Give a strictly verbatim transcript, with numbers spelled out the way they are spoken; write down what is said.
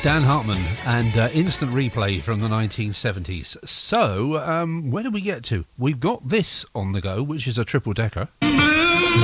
Dan Hartman and uh, Instant Replay from the nineteen seventies. So, um, where do we get to? We've got this on the go, which is a triple-decker.